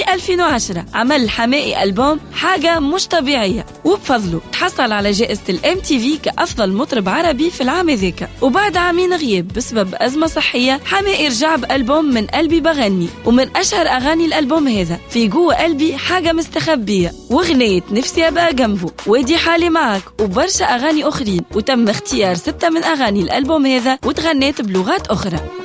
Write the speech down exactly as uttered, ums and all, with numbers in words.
في ألفين وعشرة عمل حماقي ألبوم حاجة مش طبيعية، وبفضله تحصل على جائزة الام تي في كأفضل مطرب عربي في العام ذاك. وبعد عامين غياب بسبب أزمة صحية، حماقي رجع بألبوم من قلبي بغني، ومن أشهر أغاني الألبوم هذا في جوه قلبي حاجة مستخبية، وغنية نفسي أبقى جنبه، ودي حالي معك، وبرشا أغاني أخرين. وتم اختيار ستة من أغاني الألبوم هذا وتغنيت بلغات أخرى.